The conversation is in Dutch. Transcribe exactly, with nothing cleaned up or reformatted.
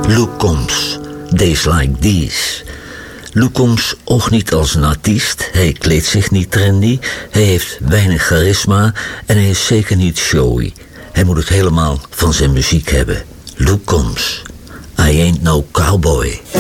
Luke Combs, Days Like These. Luke Combs oogt niet als een artiest, hij kleedt zich niet trendy, hij heeft weinig charisma en hij is zeker niet showy. Hij moet het helemaal van zijn muziek hebben. Luke Combs, I Ain't No Cowboy.